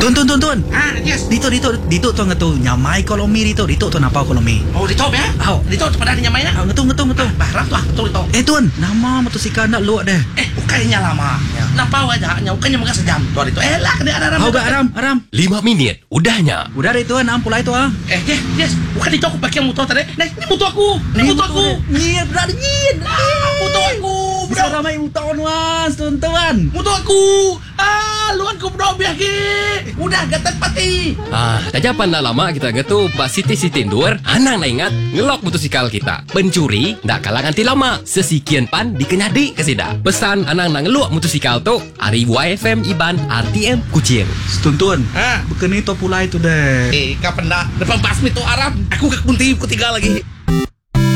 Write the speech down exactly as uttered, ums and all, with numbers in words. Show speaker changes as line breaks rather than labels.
Tuan, tuan, tuan, tuan.
Ah, yes.
Dito, dito, dito tuan ngatu nyamai kolomi dito, dito tuan apa kolomi.
Oh, dito ba?
Aw.
Dito pada niya may na.
Ah, ngatu, ngatu, ngatu.
Bahrap tu ah, betul itu.
Eh tuan, nama motosikal nak luak deh.
Eh, ukainya lama. Napa wajah nya ukainya mga sejam. Tu itu. Eh, lah kena ada
Hau gak Aram, Aram.
Lima menit, udahnya.
Udah deh tuan, am pulai tu ah.
Eh, yes, yes. Bukan dito aku pakai motor tadi. Nah, ini motor aku. Ini motor aku.
Nyian, berada nyian.
Ah, motor aku.
Bisa ramai utawan was, tuan-tuan.
Motor aku. Ah, luan ku bro biaki. Udah gatat pati.
Ah, tajapan dah lama kita gitu pas Siti-Siti Ndur, anang nak ingat ngelok motosikal kita. Pencuri ndak kalah ganti lama. Sesekian pan dikenyadi kesida. Pesan anang nak ngelok motosikal tu, hari Y F M Iban R T M Kucing.
Tuan-tuan.
Ah.
Bukan itu pulai tu deh.
Eh, kapan dah? Depan pasmi tu Arab. Aku ke kunti ku tinggal lagi.